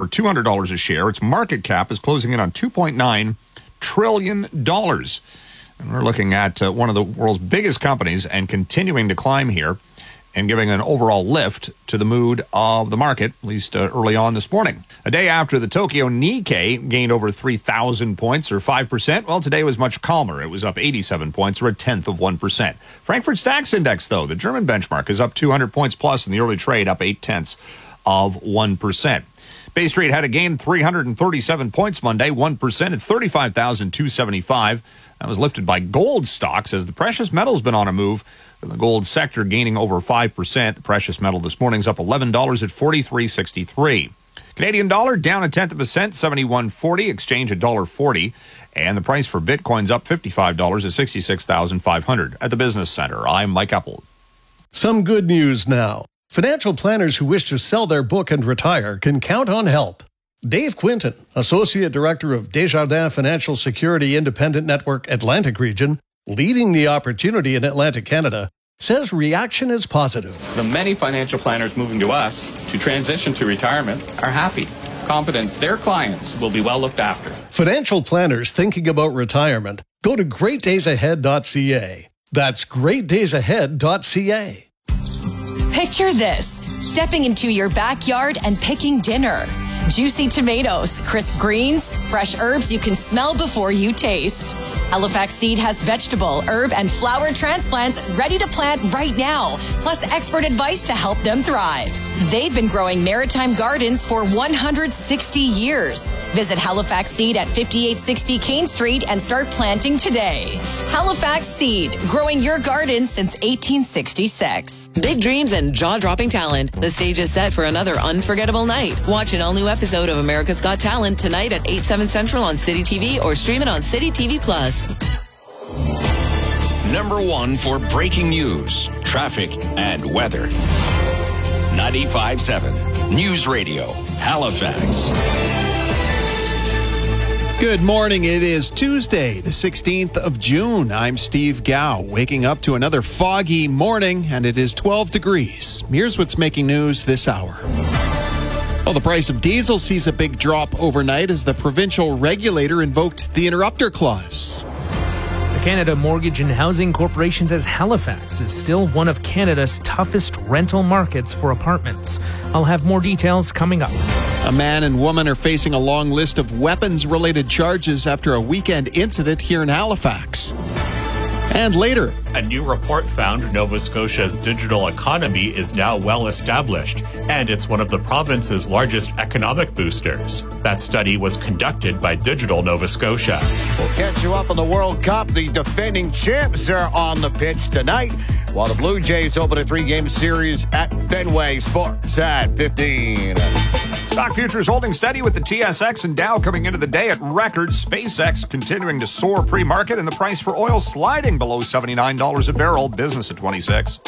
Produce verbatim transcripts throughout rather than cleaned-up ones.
two hundred dollars a share. Its market cap is closing in on two point nine trillion dollars. And we're looking at uh, one of the world's biggest companies and continuing to climb here and giving an overall lift to the mood of the market, at least uh, early on this morning. A day after the Tokyo Nikkei gained over three thousand points, or five percent, well, today was much calmer. It was up eighty-seven points, or a tenth of one percent. Frankfurt DAX Index, though, the German benchmark, is up two hundred points plus in the early trade, up eight tenths of one percent. Bay Street had a gain three hundred thirty-seven points Monday, one percent at thirty-five thousand two hundred seventy-five. That was lifted by gold stocks as the precious metal's been on a move. The gold sector gaining over five percent. The precious metal this morning's up eleven dollars at forty-three sixty-three. Canadian dollar down a tenth of a cent, seventy-one forty. Exchange one dollar forty. And the price for Bitcoin's up fifty-five dollars at sixty-six thousand five hundred. At the Business Center, I'm Mike Epple. Some good news now. Financial planners who wish to sell their book and retire can count on help. Dave Quinton, Associate Director of Desjardins Financial Security Independent Network Atlantic Region, leading the opportunity in Atlantic Canada, says reaction is positive. The many financial planners moving to us to transition to retirement are happy, confident their clients will be well looked after. Financial planners thinking about retirement, go to great days ahead dot c a. That's great days ahead dot c a. Picture this, stepping into your backyard and picking dinner. Juicy tomatoes, crisp greens, fresh herbs you can smell before you taste. Halifax Seed has vegetable, herb, and flower transplants ready to plant right now, plus expert advice to help them thrive. They've been growing maritime gardens for one hundred sixty years. Visit Halifax Seed at fifty-eight sixty Kane Street and start planting today. Halifax Seed, growing your garden since eighteen sixty-six. Big dreams and jaw-dropping talent. The stage is set for another unforgettable night. Watch an all-new episode of America's Got Talent tonight at eight, seven Central on City T V or stream it on City T V Plus. Number one for breaking news, traffic, and weather. ninety-five seven News Radio, Halifax. Good morning. It is Tuesday, the sixteenth of June. I'm Steve Gow, waking up to another foggy morning, and it is twelve degrees. Here's what's making news this hour. Well, the price of diesel sees a big drop overnight as the provincial regulator invoked the interrupter clause. The Canada Mortgage and Housing Corporation says Halifax is still one of Canada's toughest rental markets for apartments. I'll have more details coming up. A man and woman are facing a long list of weapons-related charges after a weekend incident here in Halifax. And later, a new report found Nova Scotia's digital economy is now well established, and it's one of the province's largest economic boosters. That study was conducted by Digital Nova Scotia. We'll catch you up on the World Cup. The defending champs are on the pitch tonight, while the Blue Jays open a three-game series at Fenway. Sports at fifteen. Stock futures holding steady with the T S X and Dow coming into the day at records. SpaceX continuing to soar pre-market, and the price for oil sliding below seventy-nine dollars a barrel. Business at twenty-six.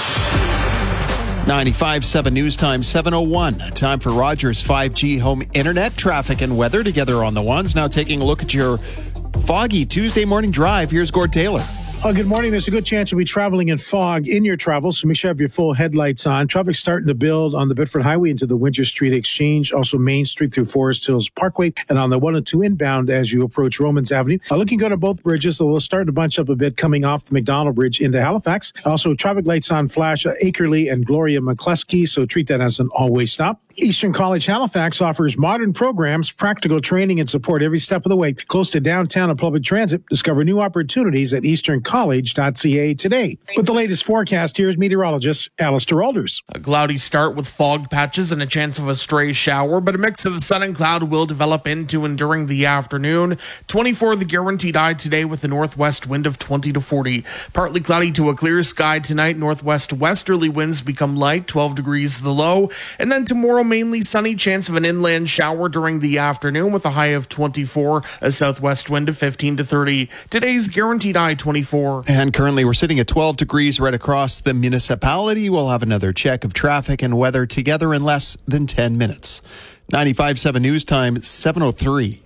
ninety-five seven News Time, seven oh one. Time for Rogers five G home internet traffic and weather together on the ones. Now taking a look at your foggy Tuesday morning drive. Here's Gord Taylor. Oh, good morning. There's a good chance you'll be traveling in fog in your travels, so make sure you have your full headlights on. Traffic's starting to build on the Bedford Highway into the Winter Street Exchange, also Main Street through Forest Hills Parkway, and on the one and two inbound as you approach Romans Avenue. Uh, looking good on both bridges, though we'll start to bunch up a bit coming off the McDonald Bridge into Halifax. Also, traffic lights on flash uh, Akerley and Gloria McCluskey, so treat that as an always stop. Eastern College Halifax offers modern programs, practical training, and support every step of the way. Close to downtown and public transit, discover new opportunities at eastern college dot c a today. With the latest forecast, here's meteorologist Alistair Alders. A cloudy start with fog patches and a chance of a stray shower, but a mix of sun and cloud will develop into and during the afternoon. twenty-four the guaranteed high today with a northwest wind of twenty to forty. Partly cloudy to a clear sky tonight. Northwest westerly winds become light, twelve degrees the low. And then tomorrow, mainly sunny, chance of an inland shower during the afternoon with a high of twenty-four, a southwest wind of fifteen to thirty. Today's guaranteed high twenty-four. And currently we're sitting at twelve degrees right across the municipality. We'll have another check of traffic and weather together in less than ten minutes. ninety-five seven News Time, seven oh three.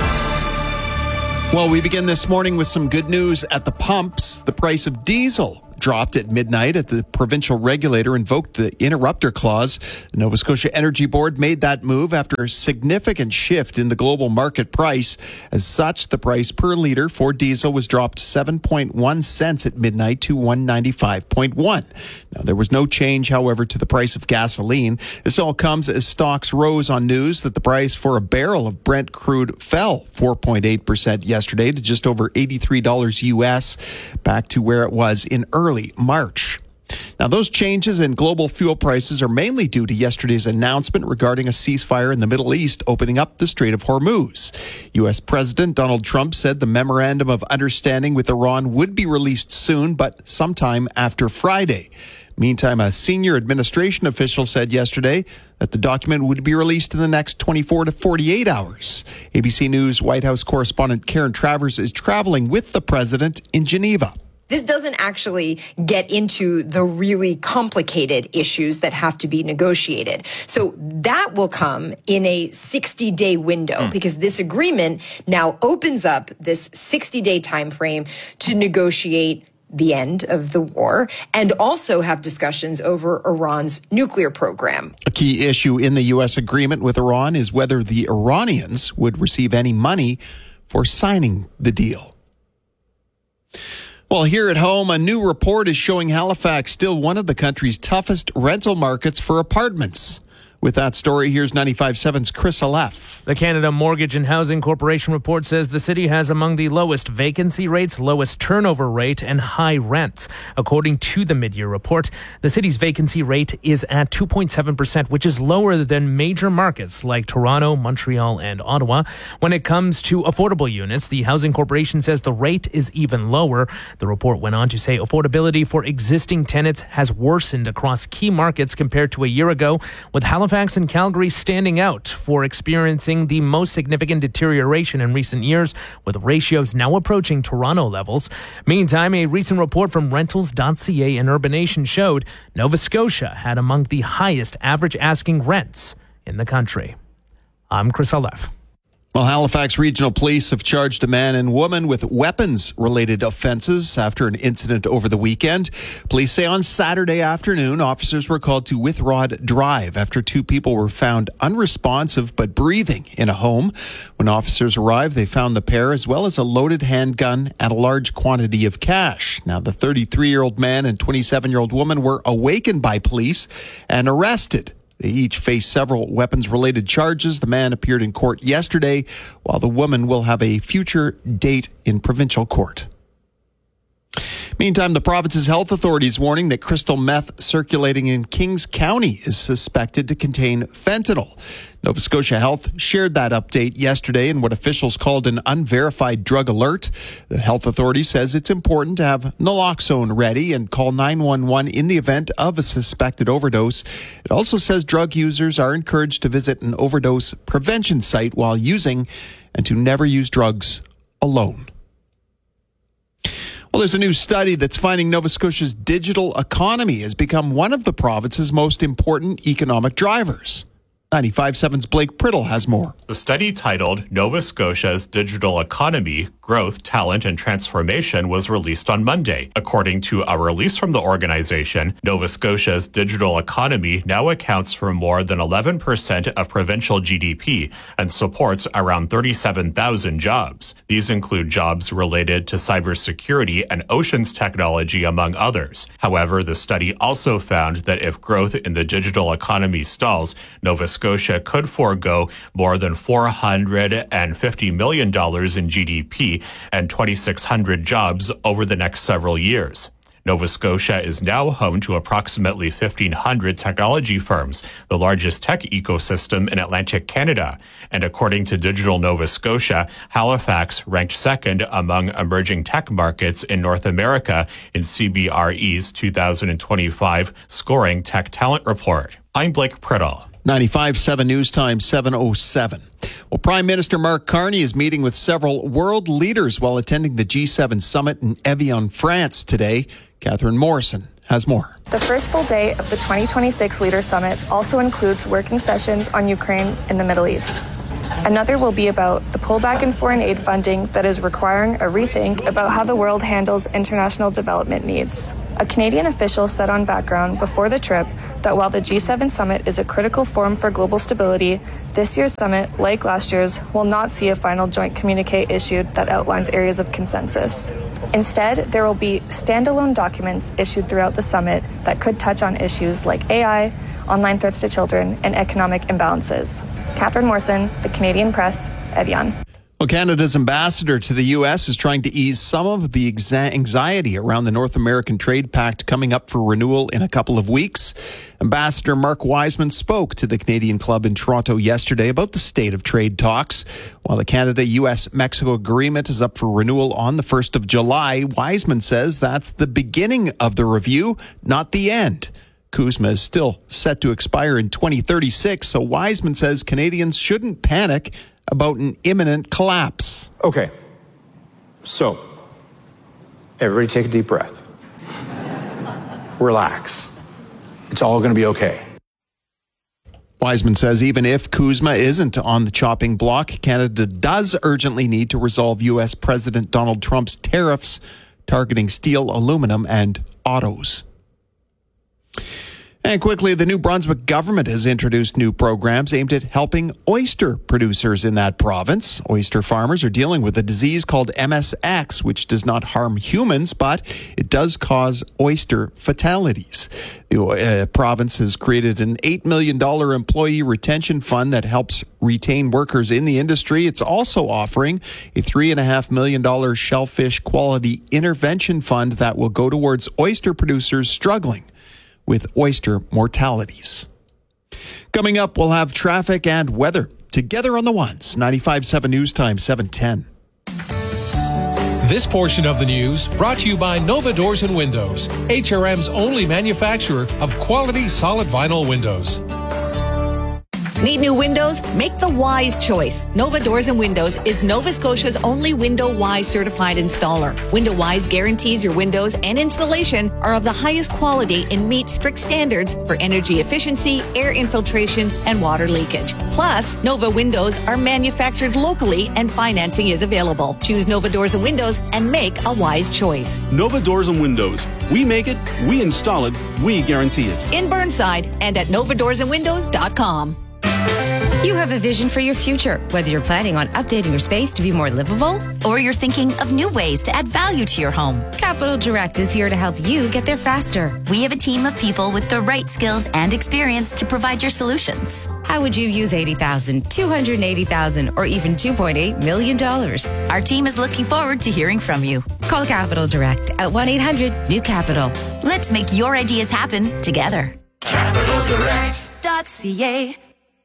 Well, we begin this morning with some good news at the pumps. The price of diesel dropped at midnight as the provincial regulator invoked the interrupter clause. The Nova Scotia Energy Board made that move after a significant shift in the global market price. As such, the price per litre for diesel was dropped seven point one cents at midnight to one ninety-five point one. Now, there was no change, however, to the price of gasoline. This all comes as stocks rose on news that the price for a barrel of Brent crude fell four point eight percent yesterday to just over eighty-three dollars U S, back to where it was in early March. Now, those changes in global fuel prices are mainly due to yesterday's announcement regarding a ceasefire in the Middle East opening up the Strait of Hormuz. U S President Donald Trump said the memorandum of understanding with Iran would be released soon, but sometime after Friday. Meantime, a senior administration official said yesterday that the document would be released in the next twenty-four to forty-eight hours. A B C News White House correspondent Karen Travers is traveling with the president in Geneva. This doesn't actually get into the really complicated issues that have to be negotiated. So that will come in a sixty-day window mm. because this agreement now opens up this sixty-day time frame to negotiate the end of the war and also have discussions over Iran's nuclear program. A key issue in the U S agreement with Iran is whether the Iranians would receive any money for signing the deal. Well, here at home, a new report is showing Halifax still one of the country's toughest rental markets for apartments. With that story, here's ninety-five point seven's Chris Aleph. The Canada Mortgage and Housing Corporation report says the city has among the lowest vacancy rates, lowest turnover rate, and high rents. According to the mid-year report, the city's vacancy rate is at two point seven percent, which is lower than major markets like Toronto, Montreal, and Ottawa. When it comes to affordable units, the Housing Corporation says the rate is even lower. The report went on to say affordability for existing tenants has worsened across key markets compared to a year ago, with Halifax and Calgary standing out for experiencing the most significant deterioration in recent years, with ratios now approaching Toronto levels. Meantime, a recent report from rentals dot c a and Urbanation showed Nova Scotia had among the highest average asking rents in the country. I'm Chris Aleph. Well, Halifax Regional Police have charged a man and woman with weapons-related offenses after an incident over the weekend. Police say on Saturday afternoon, officers were called to Withrod Drive after two people were found unresponsive but breathing in a home. When officers arrived, they found the pair as well as a loaded handgun and a large quantity of cash. Now, the thirty-three-year-old man and twenty-seven-year-old woman were awakened by police and arrested. They each face several weapons-related charges. The man appeared in court yesterday, while the woman will have a future date in provincial court. Meantime, the province's health authorities warning that crystal meth circulating in Kings County is suspected to contain fentanyl. Nova Scotia Health shared that update yesterday in what officials called an unverified drug alert. The health authority says it's important to have naloxone ready and call nine one one in the event of a suspected overdose. It also says drug users are encouraged to visit an overdose prevention site while using and to never use drugs alone. Well, there's a new study that's finding Nova Scotia's digital economy has become one of the province's most important economic drivers. ninety-five point seven's Blake Priddle has more. The study titled Nova Scotia's Digital Economy, Growth, Talent, and Transformation was released on Monday. According to a release from the organization, Nova Scotia's digital economy now accounts for more than eleven percent of provincial G D P and supports around thirty-seven thousand jobs. These include jobs related to cybersecurity and oceans technology, among others. However, the study also found that if growth in the digital economy stalls, Nova Scotia could forego more than four hundred fifty million dollars in G D P and twenty-six hundred jobs over the next several years. Nova Scotia is now home to approximately fifteen hundred technology firms, the largest tech ecosystem in Atlantic Canada. And according to Digital Nova Scotia, Halifax ranked second among emerging tech markets in North America in C B R E's two thousand twenty-five Scoring Tech Talent Report. I'm Blake Priddle. ninety-five point seven News Time, seven oh seven. Well, Prime Minister Mark Carney is meeting with several world leaders while attending the G seven summit in Evian, France today. Catherine Morrison has more. The first full day of the twenty twenty-six Leaders Summit also includes working sessions on Ukraine and the Middle East. Another will be about the pullback in foreign aid funding that is requiring a rethink about how the world handles international development needs. A Canadian official said on Background before the trip that while the G seven summit is a critical forum for global stability, this year's summit, like last year's, will not see a final joint communique issued that outlines areas of consensus. Instead, there will be standalone documents issued throughout the summit that could touch on issues like A I, online threats to children, and economic imbalances. Catherine Morrison, The Canadian Press, Evian. Well, Canada's ambassador to the U S is trying to ease some of the anxiety around the North American Trade Pact coming up for renewal in a couple of weeks. Ambassador Mark Wiseman spoke to the Canadian Club in Toronto yesterday about the state of trade talks. While the Canada-U S Mexico agreement is up for renewal on the first of July, Wiseman says that's the beginning of the review, not the end. CUSMA is still set to expire in twenty thirty-six, so Wiseman says Canadians shouldn't panic about an imminent collapse. Okay, so everybody take a deep breath. Relax. It's all going to be okay. Wiseman says even if CUSMA isn't on the chopping block, Canada does urgently need to resolve U S President Donald Trump's tariffs targeting steel, aluminum, and autos. And quickly, the New Brunswick government has introduced new programs aimed at helping oyster producers in that province. Oyster farmers are dealing with a disease called M S X, which does not harm humans, but it does cause oyster fatalities. The uh, province has created an eight million dollars employee retention fund that helps retain workers in the industry. It's also offering a three point five million dollars shellfish quality intervention fund that will go towards oyster producers struggling with oyster mortalities. Coming up, we'll have traffic and weather together on the ones. ninety-five point seven News Time, seven ten. This portion of the news brought to you by Nova Doors and Windows, H R M's only manufacturer of quality solid vinyl windows. Need new windows? Make the wise choice. Nova Doors and Windows is Nova Scotia's only Window Wise certified installer. Window Wise guarantees your windows and installation are of the highest quality and meet strict standards for energy efficiency, air infiltration, and water leakage. Plus, Nova windows are manufactured locally and financing is available. Choose Nova Doors and Windows and make a wise choice. Nova Doors and Windows. We make it, we install it, we guarantee it. In Burnside and at nova doors and windows dot com. You have a vision for your future, whether you're planning on updating your space to be more livable or you're thinking of new ways to add value to your home. Capital Direct is here to help you get there faster. We have a team of people with the right skills and experience to provide your solutions. How would you use eighty thousand dollars, two hundred eighty thousand dollars, or even two point eight million dollars? Our team is looking forward to hearing from you. Call Capital Direct at one eight hundred new capital. Let's make your ideas happen together. capital direct dot c a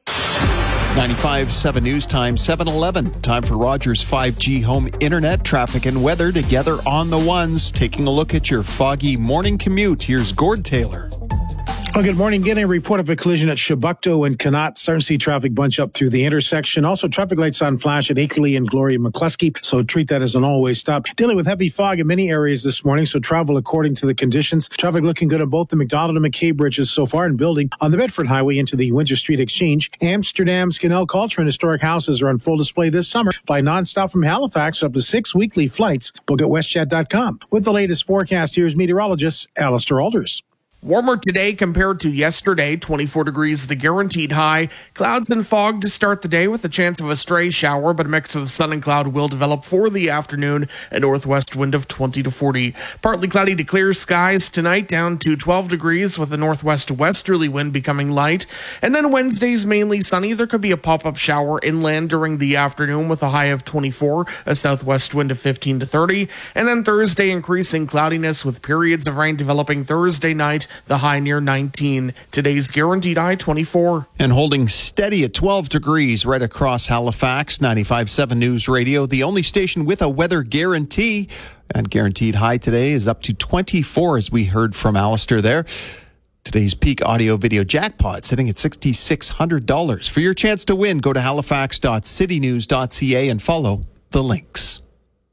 ninety-five point seven News Time, seven eleven. Time for Rogers five G home internet, traffic and weather together on the ones. Taking a look at your foggy morning commute. Here's Gord Taylor. Well, good morning. Getting a report of a collision at Chebucto and Connaught. Starting to see traffic bunch up through the intersection. Also, traffic lights on flash at Akerley and Gloria McCluskey, so treat that as an all-way stop. Dealing with heavy fog in many areas this morning, so travel according to the conditions. Traffic looking good on both the McDonald and McKay bridges so far, and building on the Bedford Highway into the Windsor Street Exchange. Amsterdam's Canal Culture and historic houses are on full display this summer. Fly nonstop from Halifax, up to six weekly flights. Book at westjet dot com. With the latest forecast, here's meteorologist Alistair Alders. Warmer today compared to yesterday, twenty-four degrees the guaranteed high. Clouds and fog to start the day with a chance of a stray shower, but a mix of sun and cloud will develop for the afternoon. A northwest wind of twenty to forty. Partly cloudy to clear skies tonight, down to twelve degrees with a northwest westerly wind becoming light. And then Wednesday's mainly sunny. There could be a pop-up shower inland during the afternoon with a high of twenty-four, a southwest wind of fifteen to thirty. And then Thursday increasing cloudiness with periods of rain developing Thursday night. The high near nineteen. Today's guaranteed high twenty-four. And holding steady at twelve degrees right across Halifax. ninety-five point seven News Radio, the only station with a weather guarantee. And guaranteed high today is up to twenty-four, as we heard from Alistair there. Today's peak audio video jackpot sitting at six thousand six hundred dollars. For your chance to win, go to halifax dot city news dot c a and follow the links.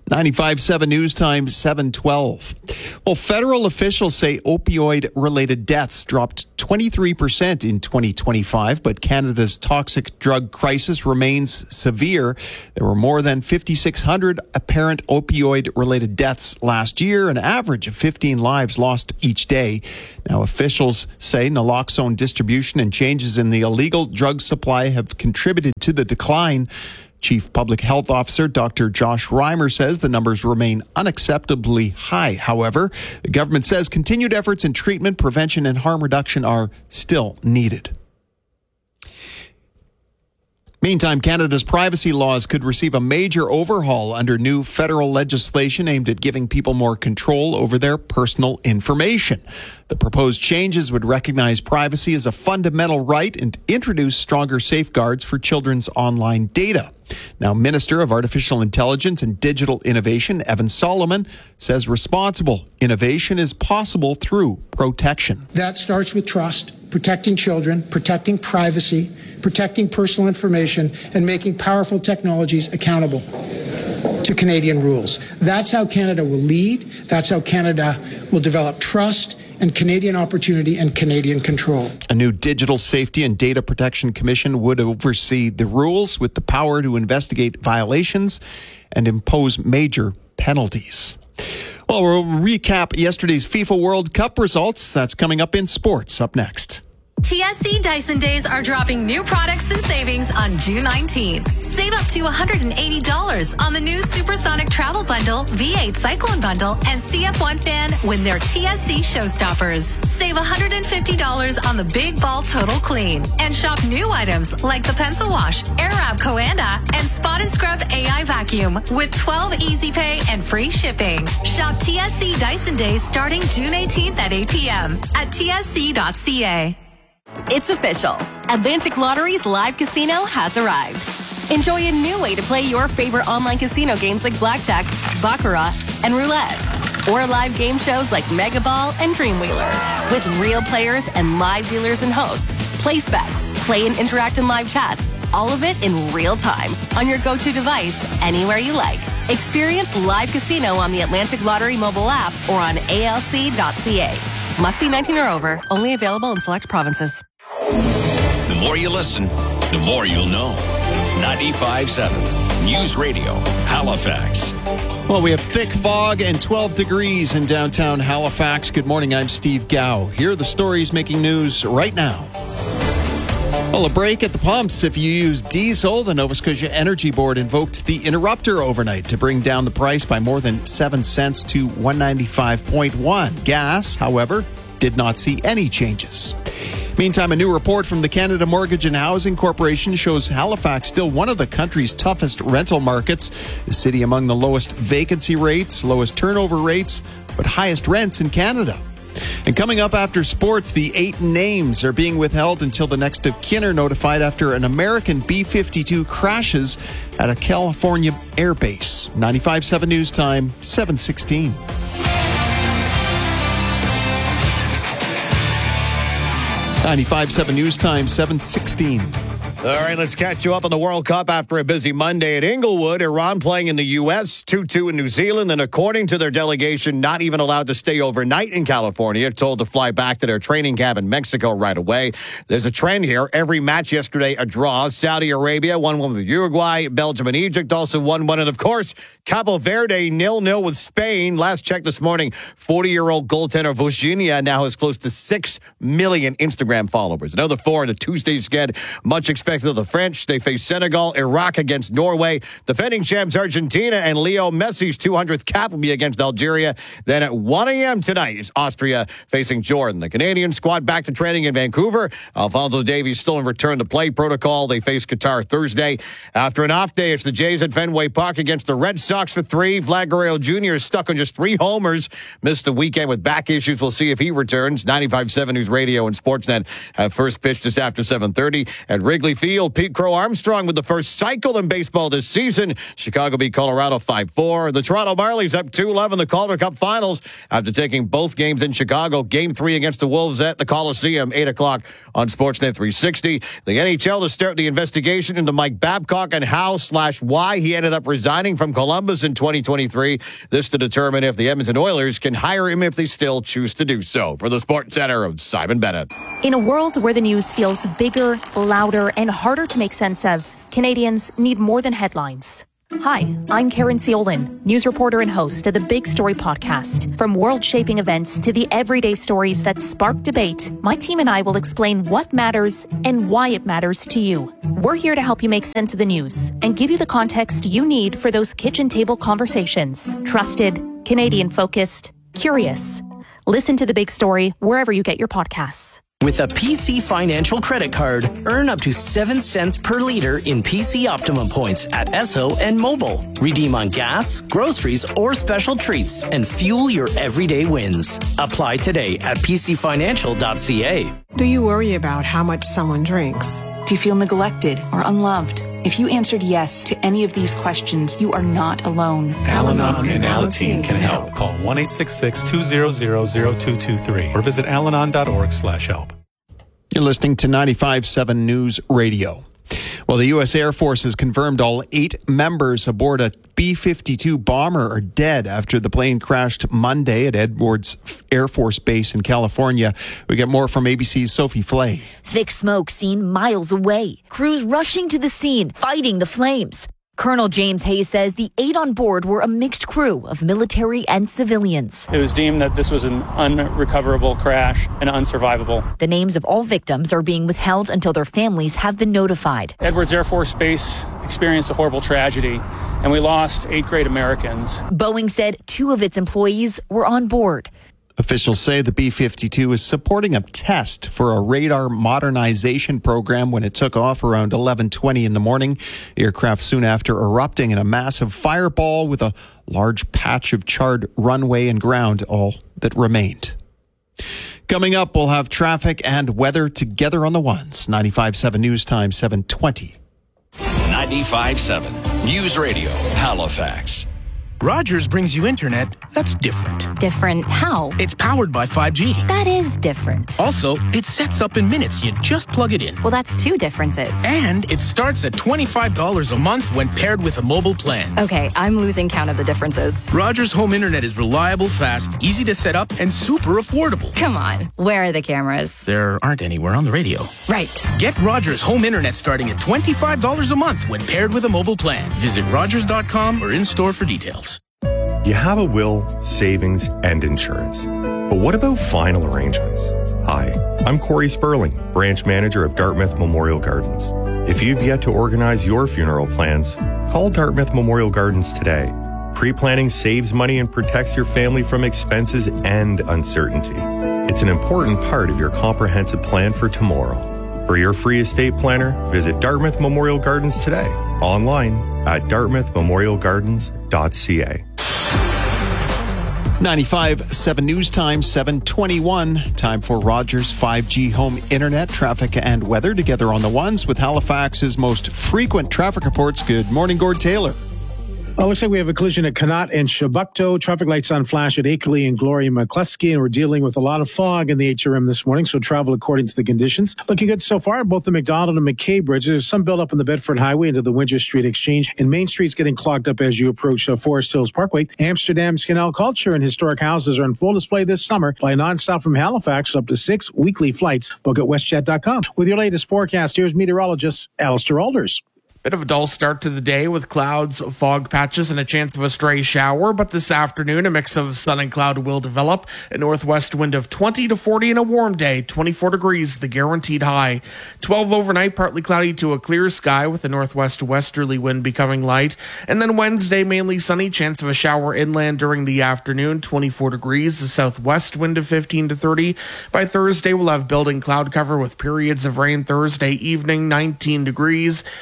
ninety-five seven News Time, seven twelve. Well, federal officials say opioid-related deaths dropped twenty-three percent in twenty twenty-five, but Canada's toxic drug crisis remains severe. There were more than five thousand six hundred apparent opioid-related deaths last year, an average of fifteen lives lost each day. Now, officials say naloxone distribution and changes in the illegal drug supply have contributed to the decline. Chief Public Health Officer Doctor Josh Reimer says the numbers remain unacceptably high. However, the government says continued efforts in treatment, prevention, and harm reduction are still needed. Meantime, Canada's privacy laws could receive a major overhaul under new federal legislation aimed at giving people more control over their personal information. The proposed changes would recognize privacy as a fundamental right and introduce stronger safeguards for children's online data. Now, Minister of Artificial Intelligence and Digital Innovation, Evan Solomon, says responsible innovation is possible through protection. That starts with trust, protecting children, protecting privacy, protecting personal information, and making powerful technologies accountable to Canadian rules. That's how Canada will lead. That's how Canada will develop trust and Canadian opportunity and Canadian control. A new Digital Safety and Data Protection Commission would oversee the rules with the power to investigate violations and impose major penalties. Well, we'll recap yesterday's FIFA World Cup results. That's coming up in sports. Up next. T S C Dyson Days are dropping new products and savings on June nineteenth. Save up to one hundred eighty dollars on the new Supersonic Travel Bundle, V eight Cyclone Bundle, and C F one Fan when they're T S C Showstoppers. Save one hundred fifty dollars on the Big Ball Total Clean. And shop new items like the Pencil Wash, Airwrap Coanda, and Spot and Scrub A I Vacuum with twelve Easy Pay and free shipping. Shop T S C Dyson Days starting June eighteenth at eight p.m. at T S C dot C A. It's official. Atlantic Lottery's live casino has arrived. Enjoy a new way to play your favorite online casino games like Blackjack, Baccarat, and Roulette. Or live game shows like Mega Ball and Dreamwheeler. With real players and live dealers and hosts. Place bets, play and interact in live chats. All of it in real time on your go-to device, anywhere you like. Experience live casino on the Atlantic Lottery mobile app or on A L C dot C A. Must be nineteen or over. Only available in select provinces. The more you listen, the more you'll know. ninety-five seven News Radio, Halifax. Well, we have thick fog and twelve degrees in downtown Halifax. Good morning, I'm Steve Gow. Here are the stories making news right now. Well, a break at the pumps if you use diesel. The Nova Scotia Energy Board invoked the interrupter overnight to bring down the price by more than seven cents to one ninety-five point one. Gas, however, did not see any changes. Meantime, a new report from the Canada Mortgage and Housing Corporation shows Halifax still one of the country's toughest rental markets. The city among the lowest vacancy rates, lowest turnover rates, but highest rents in Canada. And coming up after sports, the eight names are being withheld until the next of kin are notified after an American B fifty-two crashes at a California airbase. ninety-five seven News Time, seven sixteen. ninety-five seven News Time, seven sixteen. All right, let's catch you up on the World Cup after a busy Monday at Inglewood. Iran playing in the U S, two two in New Zealand, and according to their delegation, not even allowed to stay overnight in California, told to fly back to their training camp in Mexico right away. There's a trend here. Every match yesterday, a draw. Saudi Arabia won one with Uruguay. Belgium and Egypt also won one. And, of course, Cabo Verde nil nil with Spain. Last check this morning, forty-year-old goaltender Vojinha now has close to six million Instagram followers. Another four in the Tuesday sked. Much expected of the French. They face Senegal, Iraq against Norway. Defending champs Argentina and Leo Messi's two hundredth cap will be against Algeria. Then at one a.m. tonight is Austria facing Jordan. The Canadian squad back to training in Vancouver. Alphonso Davies still in return to play protocol. They face Qatar Thursday. After an off day, it's the Jays at Fenway Park against the Red Sox for three. Vlad Guerrero Junior is stuck on just three homers. Missed the weekend with back issues. We'll see if he returns. ninety-five seven News Radio and Sportsnet have first pitch this after seven thirty at Wrigley Field. Field. Pete Crow Armstrong with the first cycle in baseball this season. Chicago beat Colorado five four. The Toronto Marlies up two eleven the Calder Cup Finals after taking both games in Chicago. Game three against the Wolves at the Coliseum, eight o'clock on Sportsnet three sixty. The N H L to start the investigation into Mike Babcock and how slash why he ended up resigning from Columbus in twenty twenty-three. This to determine if the Edmonton Oilers can hire him if they still choose to do so. For the Sports Center of Simon Bennett. In a world where the news feels bigger, louder, and harder to make sense of, Canadians need more than headlines. Hi, I'm Karen Ciolin, news reporter and host of the Big Story podcast. From world-shaping events to the everyday stories that spark debate, my team and I will explain what matters and why it matters to you. We're here to help you make sense of the news and give you the context you need for those kitchen table conversations. Trusted, Canadian-focused, curious. Listen to The Big Story wherever you get your podcasts. With a P C Financial credit card, earn up to seven cents per liter in P C Optimum points at Esso and Mobile. Redeem on gas, groceries, or special treats and fuel your everyday wins. Apply today at p c financial dot c a. Do you worry about how much someone drinks? Do you feel neglected or unloved? If you answered yes to any of these questions, you are not alone. Al-Anon and Alateen can help. Call one eight six six, two zero zero, zero two two three or visit alanon dot org slash help. You're listening to ninety-five point seven News Radio. Well, the U S Air Force has confirmed all eight members aboard a B fifty-two bomber are dead after the plane crashed Monday at Edwards Air Force Base in California. We get more from A B C's Sophie Flay. Thick smoke seen miles away. Crews rushing to the scene, fighting the flames. Colonel James Hayes says the eight on board were a mixed crew of military and civilians. It was deemed that this was an unrecoverable crash and unsurvivable. The names of all victims are being withheld until their families have been notified. Edwards Air Force Base experienced a horrible tragedy, and we lost eight great Americans. Boeing said two of its employees were on board. Officials say the B fifty-two is supporting a test for a radar modernization program when it took off around eleven twenty in the morning. The aircraft soon after erupting in a massive fireball with a large patch of charred runway and ground, all that remained. Coming up, we'll have traffic and weather together on the ones. ninety-five point seven News Time, seven twenty. ninety-five point seven News Radio, Halifax. Rogers brings you internet that's different. Different how? It's powered by five G. That is different. Also, it sets up in minutes. You just plug it in. Well, that's two differences. And it starts at twenty-five dollars a month when paired with a mobile plan. Okay, I'm losing count of the differences. Rogers Home Internet is reliable, fast, easy to set up, and super affordable. Come on, where are the cameras? There aren't anywhere on the radio. Right. Get Rogers Home Internet starting at twenty-five dollars a month when paired with a mobile plan. Visit rogers dot com or in-store for details. You have a will, savings, and insurance. But what about final arrangements? Hi, I'm Corey Sperling, branch manager of Dartmouth Memorial Gardens. If you've yet to organize your funeral plans, call Dartmouth Memorial Gardens today. Pre-planning saves money and protects your family from expenses and uncertainty. It's an important part of your comprehensive plan for tomorrow. For your free estate planner, visit Dartmouth Memorial Gardens today. Online at dartmouth memorial gardens dot c a. ninety-five point seven News Time, seven twenty-one. Time for Rogers five G Home Internet, traffic and weather together on the ones with Halifax's most frequent traffic reports. Good morning, Gord Taylor. Oh, looks like we have a collision at Connaught and Shabukto. Traffic lights on flash at Akeley and Gloria McCluskey, and we're dealing with a lot of fog in the H R M this morning, so travel according to the conditions. Looking good so far, both the McDonald and McKay bridges. There's some buildup on the Bedford Highway into the Winter Street Exchange, and Main Street's getting clogged up as you approach uh, Forest Hills Parkway. Amsterdam's canal culture and historic houses are on full display this summer. Fly nonstop from Halifax, up to six weekly flights. Book at westjet dot com. With your latest forecast, here's meteorologist Alistair Alders. Bit of a dull start to the day with clouds, fog patches, and a chance of a stray shower. But this afternoon, a mix of sun and cloud will develop. A northwest wind of twenty to forty and a warm day, twenty-four degrees, the guaranteed high. twelve overnight, partly cloudy to a clear sky with a northwest westerly wind becoming light. And then Wednesday, mainly sunny, chance of a shower inland during the afternoon, twenty-four degrees, the southwest wind of fifteen to thirty. By Thursday, we'll have building cloud cover with periods of rain. Thursday evening, nineteen degrees, periods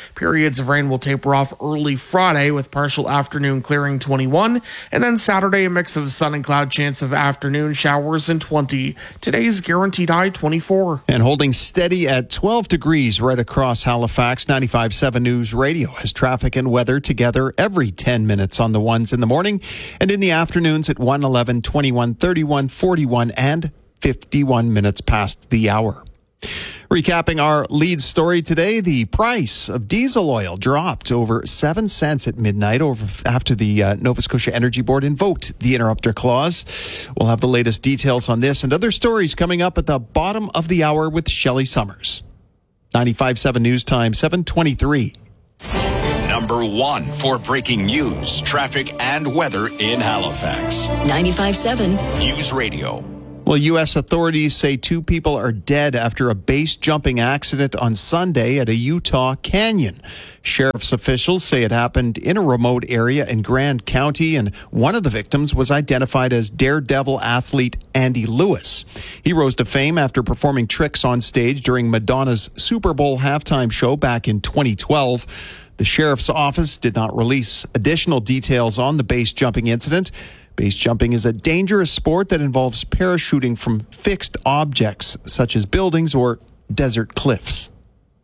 Pockets of rain will taper off early Friday with partial afternoon clearing twenty-one. And then Saturday, a mix of sun and cloud, chance of afternoon showers and twenty. Today's guaranteed high twenty-four. And holding steady at twelve degrees right across Halifax. ninety-five point seven News Radio has traffic and weather together every ten minutes on the ones in the morning and in the afternoons at one, eleven, twenty-one, thirty-one, forty-one, and fifty-one minutes past the hour. Recapping our lead story today, the price of diesel oil dropped over seven cents at midnight over after the uh, Nova Scotia Energy Board invoked the interrupter clause. We'll have the latest details on this and other stories coming up at the bottom of the hour with Shelley Summers. ninety-five point seven News Time, seven twenty-three. Number one for breaking news, traffic, and weather in Halifax. ninety-five point seven News Radio. Well, U S authorities say two people are dead after a base jumping accident on Sunday at a Utah canyon. Sheriff's officials say it happened in a remote area in Grand County, and one of the victims was identified as daredevil athlete Andy Lewis. He rose to fame after performing tricks on stage during Madonna's Super Bowl halftime show back in twenty twelve. The sheriff's office did not release additional details on the base jumping incident. Base jumping is a dangerous sport that involves parachuting from fixed objects such as buildings or desert cliffs.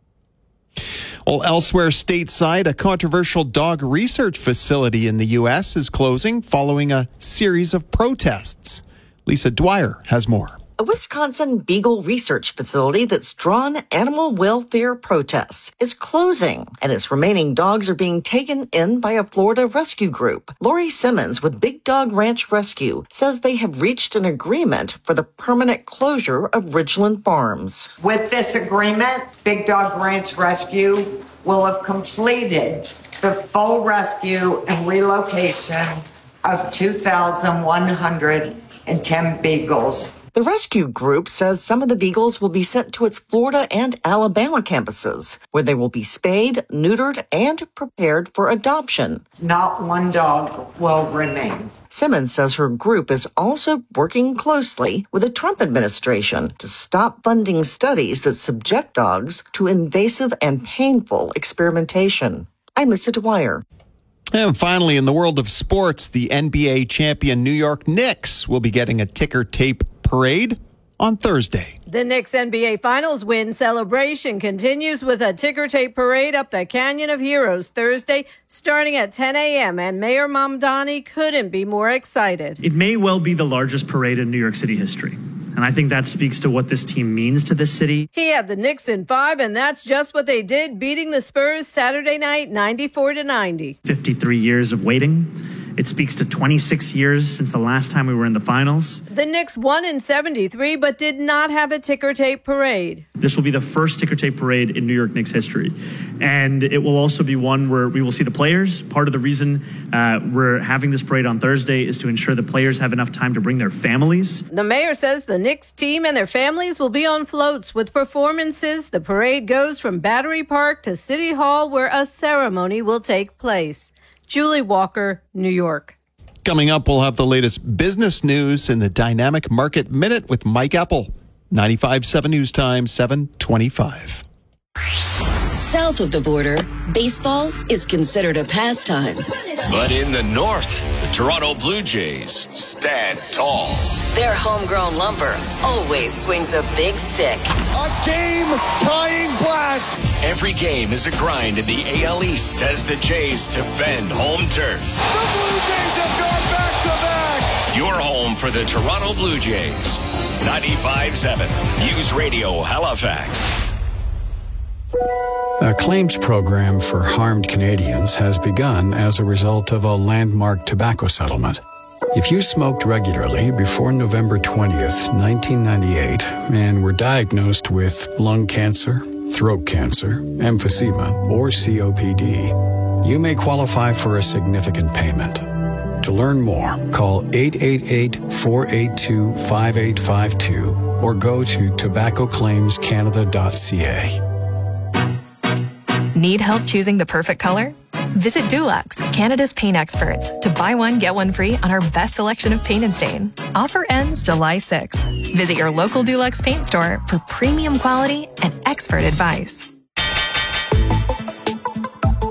Well, elsewhere stateside, a controversial dog research facility in the U S is closing following a series of protests. Lisa Dwyer has more. A Wisconsin Beagle research facility that's drawn animal welfare protests is closing, and its remaining dogs are being taken in by a Florida rescue group. Lori Simmons with Big Dog Ranch Rescue says they have reached an agreement for the permanent closure of Ridgeland Farms. With this agreement, Big Dog Ranch Rescue will have completed the full rescue and relocation of two thousand one hundred ten beagles. The rescue group says some of the beagles will be sent to its Florida and Alabama campuses, where they will be spayed, neutered, and prepared for adoption. Not one dog will remain. Simmons says her group is also working closely with the Trump administration to stop funding studies that subject dogs to invasive and painful experimentation. I'm Lisa Dwyer. And finally, in the world of sports, the N B A champion New York Knicks will be getting a ticker tape parade on Thursday. The Knicks N B A Finals win celebration continues with a ticker tape parade up the Canyon of Heroes Thursday, starting at ten a.m., and Mayor Mamdani couldn't be more excited. It may well be the largest parade in New York City history, and I think that speaks to what this team means to this city. He had the Knicks in five, and that's just what they did, beating the Spurs Saturday night ninety-four to ninety. fifty-three years of waiting. It speaks to twenty-six years since the last time we were in the finals. The Knicks won in seventy-three, but did not have a ticker tape parade. This will be the first ticker tape parade in New York Knicks history. And it will also be one where we will see the players. Part of the reason uh, we're having this parade on Thursday is to ensure the players have enough time to bring their families. The mayor says the Knicks team and their families will be on floats with performances. The parade goes from Battery Park to City Hall, where a ceremony will take place. Julie Walker, New York. Coming up, we'll have the latest business news in the Dynamic Market Minute with Mike Epple. ninety-five point seven News Time, seven twenty-five. South of the border, baseball is considered a pastime. But in the north, the Toronto Blue Jays stand tall. Their homegrown lumber always swings a big stick. A game-tying blast. Every game is a grind in the A L East as the Jays defend home turf. The Blue Jays have gone back-to-back. Your home for the Toronto Blue Jays. ninety-five point seven News Radio Halifax. A claims program for harmed Canadians has begun as a result of a landmark tobacco settlement. If you smoked regularly before November twentieth, nineteen ninety-eight, and were diagnosed with lung cancer, throat cancer, emphysema, or C O P D, you may qualify for a significant payment. To learn more, call eight eight eight, four eight two, five eight five two or go to tobacco claims canada dot c a. Need help choosing the perfect color? Visit Dulux, Canada's paint experts, to buy one, get one free on our best selection of paint and stain. Offer ends July sixth. Visit your local Dulux paint store for premium quality and expert advice.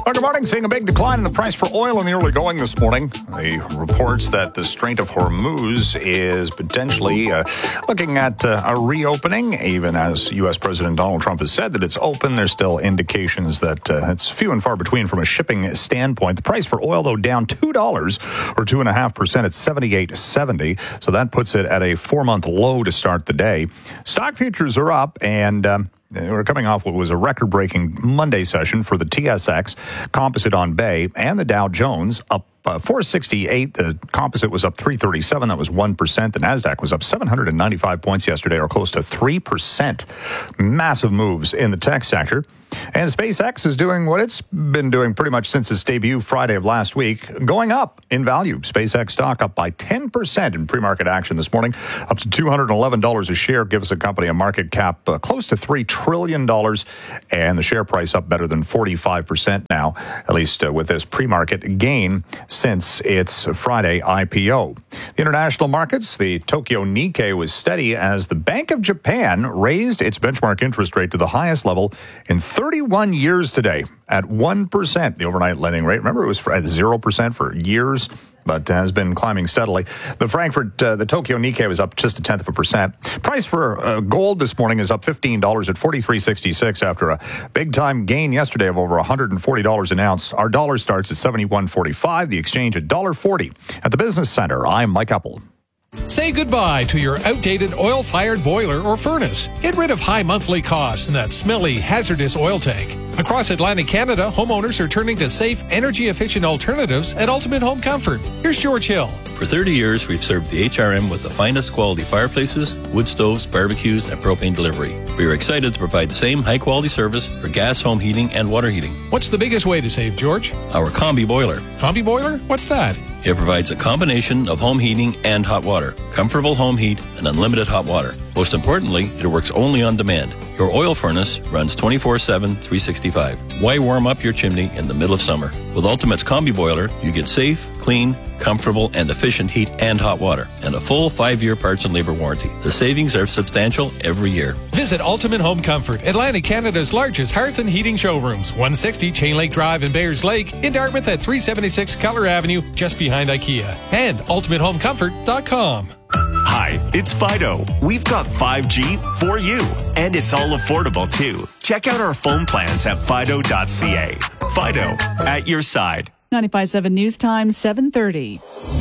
Well, good morning. Seeing a big decline in the price for oil in the early going this morning. The reports that the Strait of Hormuz is potentially uh, looking at uh, a reopening, even as U S President Donald Trump has said that it's open. There's still indications that uh, it's few and far between from a shipping standpoint. The price for oil, though, down two dollars or two point five percent at seventy-eight seventy. So that puts it at a four-month low to start the day. Stock futures are up, and Um, we're coming off what was a record-breaking Monday session for the T S X Composite on Bay and the Dow Jones up uh, four sixty-eight. The Composite was up three thirty-seven. That was one percent. The NASDAQ was up seven hundred ninety-five points yesterday, or close to three percent. Massive moves in the tech sector. And SpaceX is doing what it's been doing pretty much since its debut Friday of last week, going up in value. SpaceX stock up by ten percent in pre-market action this morning, up to two hundred eleven dollars a share, gives the company a market cap uh, close to three trillion dollars, and the share price up better than forty-five percent now, at least uh, with this pre-market gain since its Friday I P O. The international markets, the Tokyo Nikkei was steady as the Bank of Japan raised its benchmark interest rate to the highest level in thirty-one years today at one percent. The overnight lending rate, remember, it was at zero percent for years, but has been climbing steadily. The Frankfurt, uh, the Tokyo Nikkei was up just a tenth of a percent. Price for uh, gold this morning is up fifteen dollars at forty-three sixty-six after a big-time gain yesterday of over one hundred forty dollars an ounce. Our dollar starts at seventy-one forty-five. The exchange at one dollar forty. At the Business Center, I'm Mike Uppel. Say goodbye to your outdated oil-fired boiler or furnace. Get rid of high monthly costs and that smelly, hazardous oil tank. Across Atlantic Canada, homeowners are turning to safe, energy-efficient alternatives at Ultimate Home Comfort. Here's George Hill. For thirty years, we've served the H R M with the finest quality fireplaces, wood stoves, barbecues, and propane delivery. We are excited to provide the same high-quality service for gas, home heating, and water heating. What's the biggest way to save, George? Our Combi Boiler. Combi Boiler? What's that? It provides a combination of home heating and hot water, comfortable home heat, and unlimited hot water. Most importantly, it works only on demand. Your oil furnace runs twenty-four seven, three sixty-five. Why warm up your chimney in the middle of summer? With Ultimate's Combi Boiler, you get safe, clean, comfortable, and efficient heat and hot water, and a full five-year parts and labor warranty. The savings are substantial every year. Visit Ultimate Home Comfort, Atlantic Canada's largest hearth and heating showrooms. one sixty Chain Lake Drive in Bayers Lake, in Dartmouth at three seventy-six Keller Avenue, just behind IKEA. And ultimate home comfort dot com. Hi, it's Fido. We've got five G for you, and it's all affordable too. Check out our phone plans at fido dot c a. Fido, at your side. ninety-five point seven News Time, seven thirty.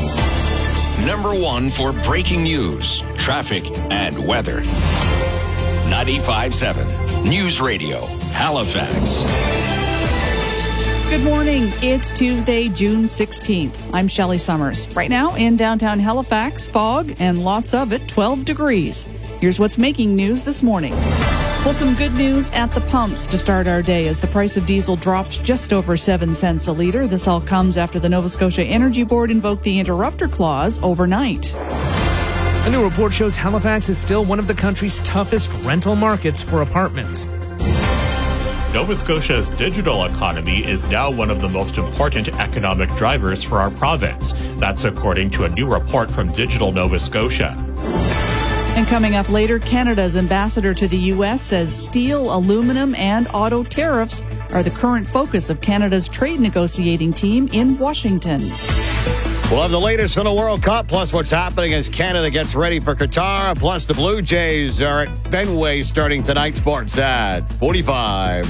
Number one for breaking news, traffic, and weather. ninety-five point seven News Radio, Halifax. Good morning. It's Tuesday, June sixteenth. I'm Shelley Summers. Right now in downtown Halifax, fog and lots of it, twelve degrees. Here's what's making news this morning. Well, some good news at the pumps to start our day as the price of diesel dropped just over seven cents a litre. This all comes after the Nova Scotia Energy Board invoked the interrupter clause overnight. A new report shows Halifax is still one of the country's toughest rental markets for apartments. Nova Scotia's digital economy is now one of the most important economic drivers for our province. That's according to a new report from Digital Nova Scotia. And coming up later, Canada's ambassador to the U S says steel, aluminum, and auto tariffs are the current focus of Canada's trade negotiating team in Washington. We'll have the latest in the World Cup, plus what's happening as Canada gets ready for Qatar, plus the Blue Jays are at Fenway starting tonight. Sports at forty-five.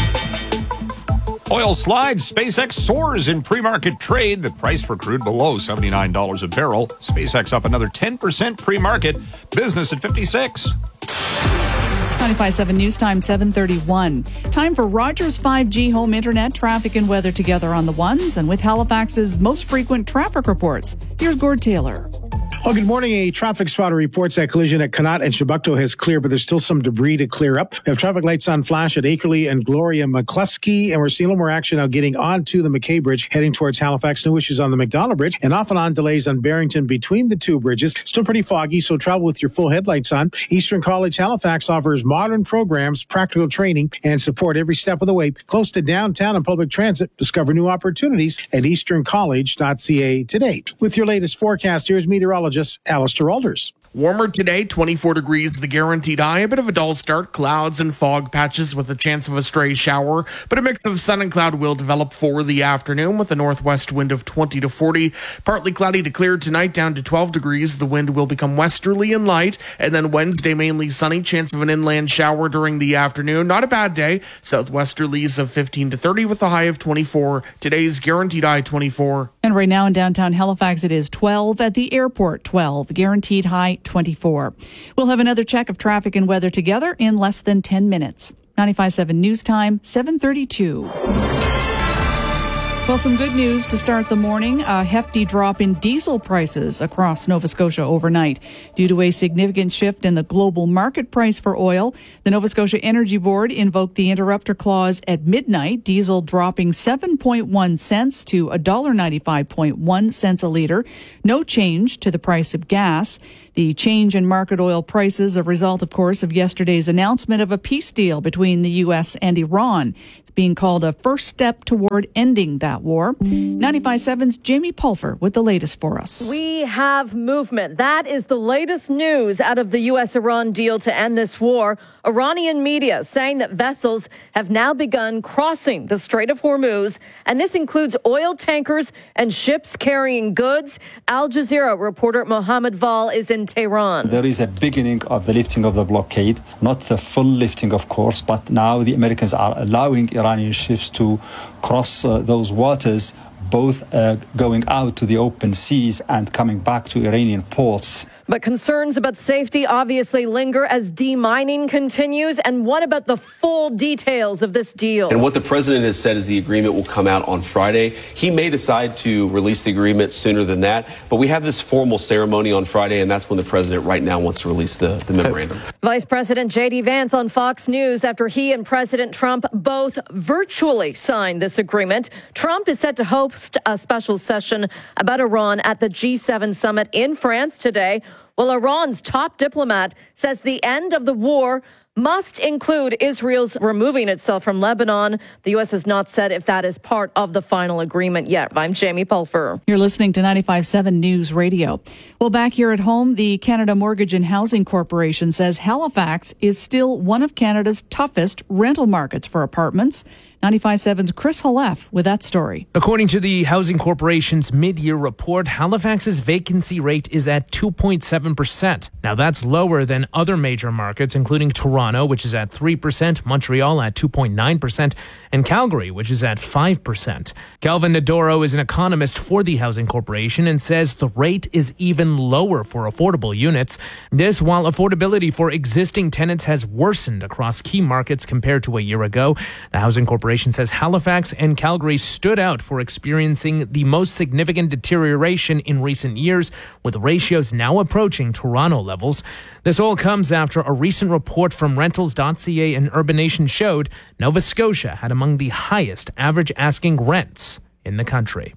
Oil slides. SpaceX soars in pre-market trade. The price for crude below seventy-nine dollars a barrel. SpaceX up another ten percent pre-market. Business at fifty-six. ninety-five point seven News Time, seven thirty-one. Time for Rogers five G home internet, traffic and weather together on the ones, and with Halifax's most frequent traffic reports. Here's Gord Taylor. Well, good morning. A traffic spotter reports that collision at Connaught and Chebucto has cleared, but there's still some debris to clear up. We have traffic lights on flash at Akerley and Gloria McCluskey, and we're seeing a little more action now getting onto the McKay Bridge, heading towards Halifax. No issues on the McDonald Bridge, and off and on delays on Barrington between the two bridges. Still pretty foggy, so travel with your full headlights on. Eastern College Halifax offers modern programs, practical training, and support every step of the way. Close to downtown and public transit. Discover new opportunities at eastern college dot c a today. With your latest forecast, here's meteorologist Alistair Alders. Warmer today, twenty-four degrees, the guaranteed high. A bit of a dull start, clouds and fog patches with a chance of a stray shower, but a mix of sun and cloud will develop for the afternoon with a northwest wind of twenty to forty. Partly cloudy to clear tonight, down to twelve degrees. The wind will become westerly and light, and then Wednesday mainly sunny, chance of an inland shower during the afternoon. Not a bad day. Southwesterlies of fifteen to thirty with a high of twenty-four. Today's guaranteed high twenty-four. And right now in downtown Halifax, it is twelve. At the airport, twelve. Guaranteed high, twenty-four. We'll have another check of traffic and weather together in less than ten minutes. ninety-five point seven News Time, seven thirty-two. Well, some good news to start the morning. A hefty drop in diesel prices across Nova Scotia overnight. Due to a significant shift in the global market price for oil, the Nova Scotia Energy Board invoked the interrupter clause at midnight, diesel dropping seven point one cents to one dollar ninety-five point one cents a litre. No change to the price of gas. The change in market oil prices a result, of course, of yesterday's announcement of a peace deal between the U S and Iran. It's being called a first step toward ending that war. ninety-five point seven's Jamie Pulfer with the latest for us. We have movement. That is the latest news out of the U S Iran deal to end this war. Iranian media saying that vessels have now begun crossing the Strait of Hormuz, and this includes oil tankers and ships carrying goods. Al Jazeera reporter Mohammed Val is in Tehran. There is a beginning of the lifting of the blockade, not the full lifting, of course, but now the Americans are allowing Iranian ships to cross uh, those waters, both uh, going out to the open seas and coming back to Iranian ports. But concerns about safety obviously linger as demining continues. And what about the full details of this deal? And what the president has said is the agreement will come out on Friday. He may decide to release the agreement sooner than that, but we have this formal ceremony on Friday, and that's when the president right now wants to release the, the memorandum. Vice President J D Vance on Fox News after he and President Trump both virtually signed this agreement. Trump is set to host a special session about Iran at the G seven summit in France today. Well, Iran's top diplomat says the end of the war must include Israel's removing itself from Lebanon. The U S has not said if that is part of the final agreement yet. I'm Jamie Pulfer. You're listening to ninety-five point seven News Radio. Well, back here at home, the Canada Mortgage and Housing Corporation says Halifax is still one of Canada's toughest rental markets for apartments. ninety-five point seven's Chris Halef with that story. According to the Housing Corporation's mid-year report, Halifax's vacancy rate is at two point seven percent. Now, that's lower than other major markets, including Toronto, which is at three percent, Montreal at two point nine percent, and Calgary, which is at five percent. Calvin Nadoro is an economist for the Housing Corporation and says the rate is even lower for affordable units. This while affordability for existing tenants has worsened across key markets compared to a year ago. The Housing Corporation says Halifax and Calgary stood out for experiencing the most significant deterioration in recent years, with ratios now approaching Toronto levels. This all comes after a recent report from Rentals dot C A and Urbanation showed Nova Scotia had among the highest average asking rents in the country.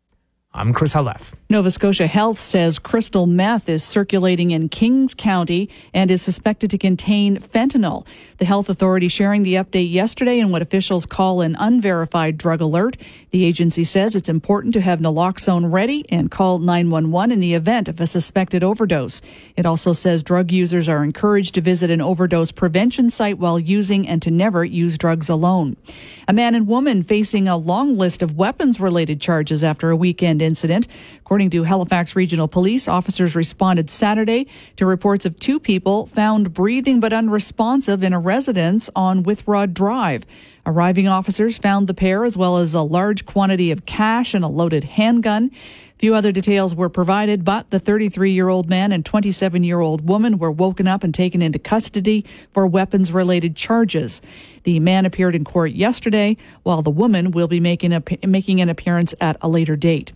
I'm Chris Halef. Nova Scotia Health says crystal meth is circulating in Kings County and is suspected to contain fentanyl. The health authority sharing the update yesterday in what officials call an unverified drug alert. The agency says it's important to have naloxone ready and call nine one one in the event of a suspected overdose. It also says drug users are encouraged to visit an overdose prevention site while using and to never use drugs alone. A man and woman facing a long list of weapons-related charges after a weekend incident. According to Halifax Regional Police, officers responded Saturday to reports of two people found breathing but unresponsive in a residence on Withrod Drive. Arriving officers found the pair as well as a large quantity of cash and a loaded handgun. Few other details were provided, but the thirty-three-year-old man and twenty-seven-year-old woman were woken up and taken into custody for weapons-related charges. The man appeared in court yesterday, while the woman will be making a, making an appearance at a later date.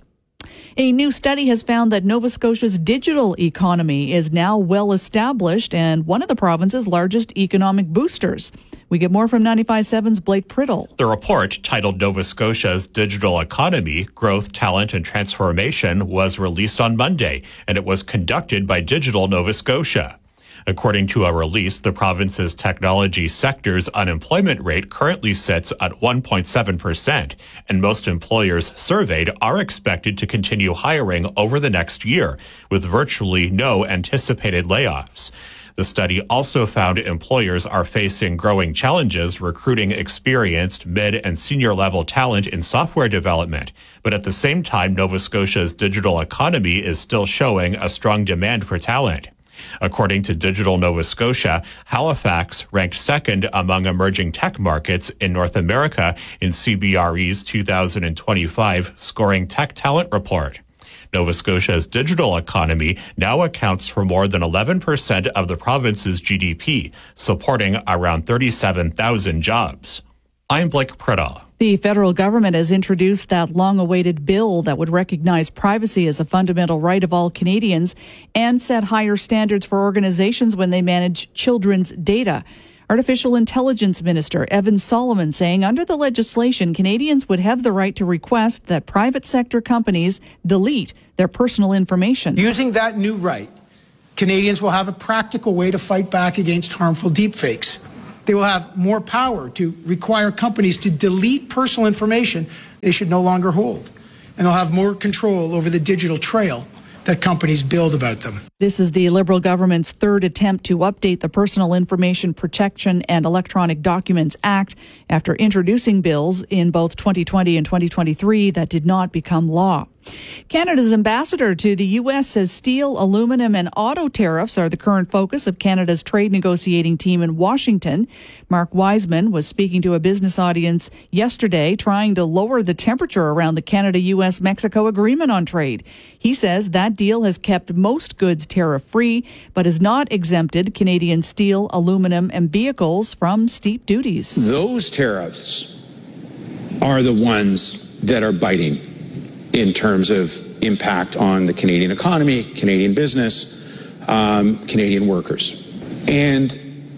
A new study has found that Nova Scotia's digital economy is now well established and one of the province's largest economic boosters. We get more from ninety-five point seven's Blake Priddle. The report, titled Nova Scotia's Digital Economy, Growth, Talent, and Transformation, was released on Monday, and it was conducted by Digital Nova Scotia. According to a release, the province's technology sector's unemployment rate currently sits at one point seven percent, and most employers surveyed are expected to continue hiring over the next year, with virtually no anticipated layoffs. The study also found employers are facing growing challenges recruiting experienced mid and senior level talent in software development. But at the same time, Nova Scotia's digital economy is still showing a strong demand for talent. According to Digital Nova Scotia, Halifax ranked second among emerging tech markets in North America in C B R E's two thousand twenty-five Scoring Tech Talent Report. Nova Scotia's digital economy now accounts for more than eleven percent of the province's G D P, supporting around thirty-seven thousand jobs. I'm Blake Priddle. The federal government has introduced that long-awaited bill that would recognize privacy as a fundamental right of all Canadians and set higher standards for organizations when they manage children's data. Artificial Intelligence Minister Evan Solomon saying under the legislation, Canadians would have the right to request that private sector companies delete their personal information. Using that new right, Canadians will have a practical way to fight back against harmful deepfakes. They will have more power to require companies to delete personal information they should no longer hold. And they'll have more control over the digital trail that companies build about them. This is the Liberal government's third attempt to update the Personal Information Protection and Electronic Documents Act after introducing bills in both twenty twenty and twenty twenty-three that did not become law. Canada's ambassador to the U S says steel, aluminum, and auto tariffs are the current focus of Canada's trade negotiating team in Washington. Mark Wiseman was speaking to a business audience yesterday, trying to lower the temperature around the Canada-U S Mexico agreement on trade. He says that deal has kept most goods tariff-free, but has not exempted Canadian steel, aluminum, and vehicles from steep duties. Those tariffs are the ones that are biting in terms of impact on the Canadian economy, Canadian business, um, Canadian workers. And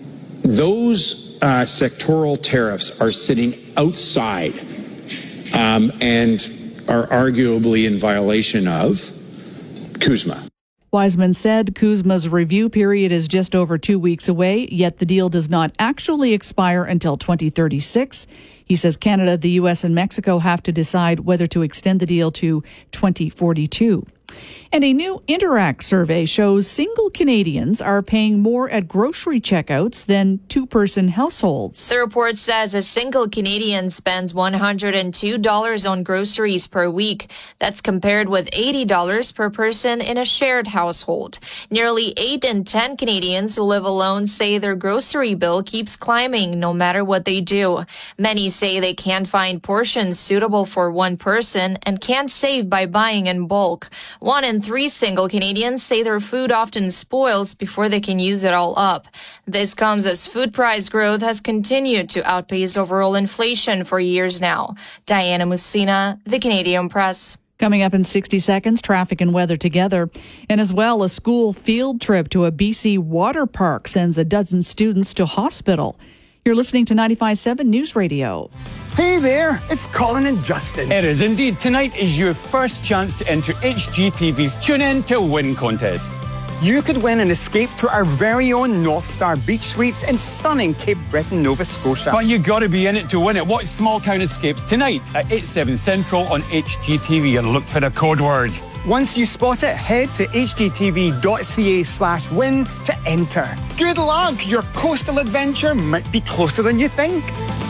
those uh, sectoral tariffs are sitting outside um, and are arguably in violation of CUSMA. Wiseman said CUSMA's review period is just over two weeks away, yet the deal does not actually expire until twenty thirty-six. He says Canada, the U S, and Mexico have to decide whether to extend the deal to twenty forty-two. And a new Interact survey shows single Canadians are paying more at grocery checkouts than two-person households. The report says a single Canadian spends one hundred two dollars on groceries per week. That's compared with eighty dollars per person in a shared household. Nearly eight in ten Canadians who live alone say their grocery bill keeps climbing no matter what they do. Many say they can't find portions suitable for one person and can't save by buying in bulk. One in three single Canadians say their food often spoils before they can use it all up. This comes as food price growth has continued to outpace overall inflation for years now. Diana Musina, The Canadian Press. Coming up in sixty seconds, traffic and weather together. And as well, a school field trip to a B C water park sends a dozen students to hospital. You're listening to ninety-five point seven News Radio. Hey there, it's Colin and Justin. It is indeed. Tonight is your first chance to enter H G T V's Tune In to Win contest. You could win an escape to our very own North Star Beach Suites in stunning Cape Breton, Nova Scotia. But you got to be in it to win it. Watch Small Town Escapes tonight at eight, seven Central on H G T V and look for the code word. Once you spot it, head to hgtv.ca slash win to enter. Good luck! Your coastal adventure might be closer than you think.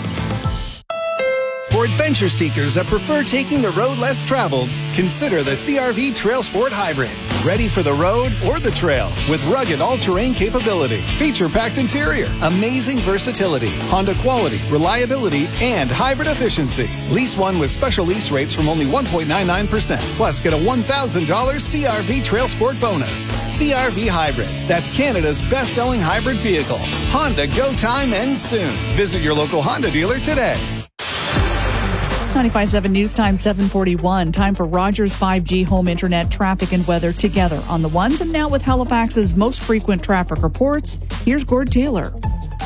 For adventure seekers that prefer taking the road less traveled, consider the C R V Trail Sport Hybrid. Ready for the road or the trail with rugged all-terrain capability, feature-packed interior, amazing versatility, Honda quality, reliability, and hybrid efficiency. Lease one with special lease rates from only one point nine nine percent. Plus, get a one thousand dollars C R V Trail Sport bonus. C R V Hybrid. That's Canada's best-selling hybrid vehicle. Honda Go Time ends soon. Visit your local Honda dealer today. ninety-five point seven News Time, seven forty-one. Time for Rogers five G home internet traffic and weather together on the ones. And now with Halifax's most frequent traffic reports, here's Gord Taylor.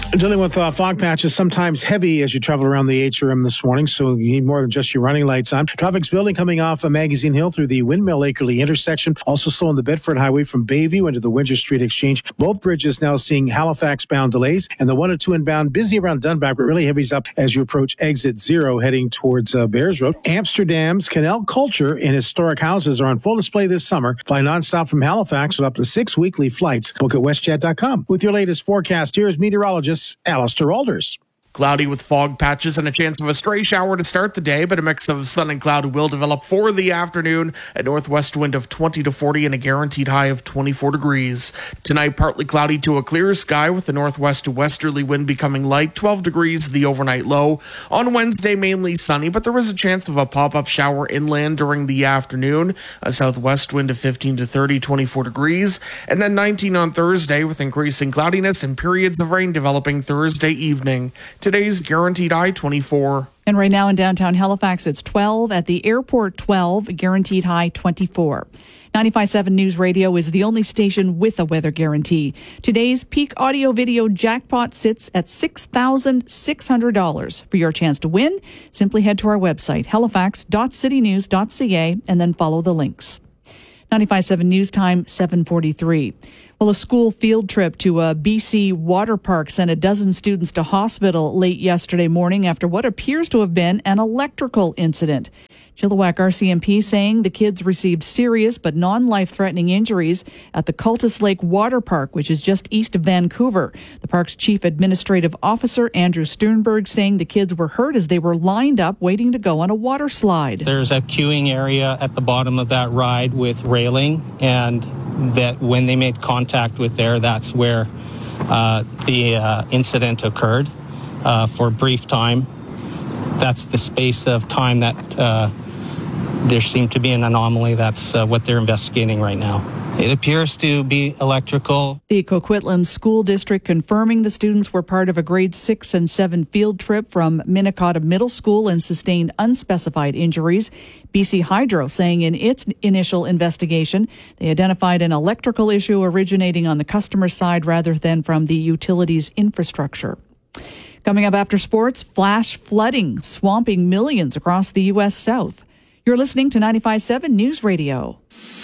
Dealing with uh, fog patches, sometimes heavy as you travel around the H R M this morning, so you need more than just your running lights on. Traffic's building coming off of Magazine Hill through the Windmill Akerley intersection. Also slow on the Bedford Highway from Bayview into the Windsor Street Exchange. Both bridges now seeing Halifax-bound delays, and the one and two inbound busy around Dunbar, but really heavies up as you approach exit zero heading towards uh, Bears Road. Amsterdam's canal culture and historic houses are on full display this summer. Fly nonstop from Halifax with up to six weekly flights. Book at westjet dot com. With your latest forecast, here's meteorologist Alistair Alders. Cloudy with fog patches and a chance of a stray shower to start the day, but a mix of sun and cloud will develop for the afternoon. A northwest wind of twenty to forty and a guaranteed high of twenty-four degrees. Tonight, partly cloudy to a clear sky with the northwest to westerly wind becoming light, twelve degrees the overnight low. On Wednesday, mainly sunny, but there is a chance of a pop-up shower inland during the afternoon. A southwest wind of fifteen to thirty, twenty-four degrees. And then nineteen on Thursday with increasing cloudiness and periods of rain developing Thursday evening. Today's guaranteed high twenty-four. And right now in downtown Halifax, it's twelve. At the airport, twelve. Guaranteed high, twenty-four. ninety-five point seven News Radio is the only station with a weather guarantee. Today's peak audio video jackpot sits at six thousand six hundred dollars. For your chance to win, simply head to our website, halifax dot city news dot c a, and then follow the links. ninety-five point seven News Time, seven forty-three. Well, a school field trip to a B C water park sent a dozen students to hospital late yesterday morning after what appears to have been an electrical incident. Chilliwack R C M P saying the kids received serious but non-life-threatening injuries at the Cultus Lake Water Park, which is just east of Vancouver. The park's chief administrative officer, Andrew Sternberg, saying the kids were hurt as they were lined up waiting to go on a water slide. There's a queuing area at the bottom of that ride with railing, and that when they made contact with there, that's where uh, the uh, incident occurred uh, for a brief time. That's the space of time that uh, there seemed to be an anomaly. That's uh, what they're investigating right now. It appears to be electrical. The Coquitlam School District confirming the students were part of a grade six and seven field trip from Minnecotta Middle School and sustained unspecified injuries. B C Hydro saying in its initial investigation, they identified an electrical issue originating on the customer side rather than from the utilities infrastructure. Coming up after sports, flash flooding swamping millions across the U S South. You're listening to ninety-five point seven News Radio.